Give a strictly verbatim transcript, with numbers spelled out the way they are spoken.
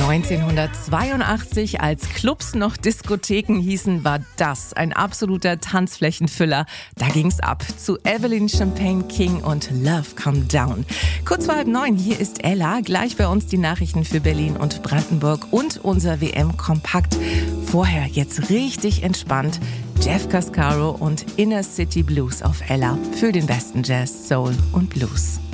neunzehnhundertzweiundachtzig, als Clubs noch Diskotheken hießen, war das ein absoluter Tanzflächenfüller. Da ging's ab zu Evelyn Champagne King und Love Come Down. Kurz vor halb neun, hier ist Ella. Gleich bei uns die Nachrichten für Berlin und Brandenburg und unser W M-Kompakt. Vorher jetzt richtig entspannt. Jeff Cascaro und Inner City Blues auf Ella für den besten Jazz, Soul und Blues.